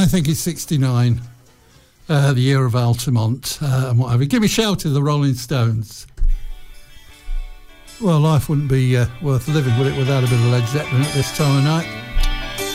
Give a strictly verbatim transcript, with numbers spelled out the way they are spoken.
I think it's sixty-nine, uh, the year of Altamont uh, and whatever. Give me Shelter, the Rolling Stones. Well, life wouldn't be uh, worth living, would it, without a bit of Led Zeppelin at this time of night?